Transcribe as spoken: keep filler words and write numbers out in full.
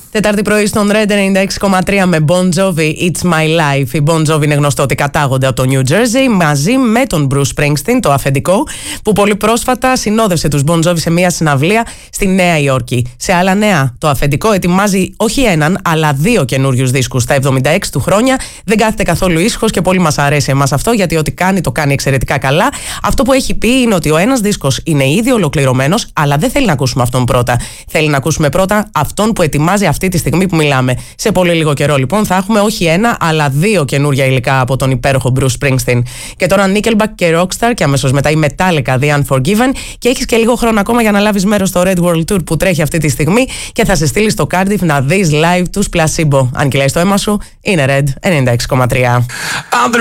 Τετάρτη πρωί στον Red ενενήντα έξι κόμμα τρία με Bon Jovi, It's My Life. Οι Bon Jovi είναι γνωστό ότι κατάγονται από το New Jersey, μαζί με τον Bruce Springsteen, το αφεντικό, που πολύ πρόσφατα συνόδευσε τους Bon Jovi σε μια συναυλία στη Νέα Υόρκη. Σε άλλα νέα, το αφεντικό ετοιμάζει όχι έναν, αλλά δύο καινούριους δίσκους στα εβδομήντα έξι του χρόνια. Δεν κάθεται καθόλου ήσυχος και πολύ μας αρέσει εμάς αυτό, γιατί ό,τι κάνει το κάνει εξαιρετικά καλά. Αυτό που έχει πει είναι ότι ο ένας δίσκος είναι ήδη ολοκληρωμένος, αλλά δεν θέλει να ακούσουμε αυτόν πρώτα. Θέλει να ακούσουμε πρώτα αυτόν που ετοιμάζει αυτή τη στιγμή που μιλάμε. Σε πολύ λίγο καιρό λοιπόν θα έχουμε όχι ένα, αλλά δύο καινούργια υλικά από τον υπέροχο Bruce Springsteen. Και τώρα Nickelback και Rockstar και αμέσως μετά η Metallica, The Unforgiven. Και έχεις και λίγο χρόνο ακόμα για να λάβεις μέρος στο Red World Tour που τρέχει αυτή τη στιγμή και θα σε στείλει στο Cardiff να δεις live τους Placebo. Αν κυλάει το αίμα σου, είναι Red ενενήντα έξι κόμμα τρία.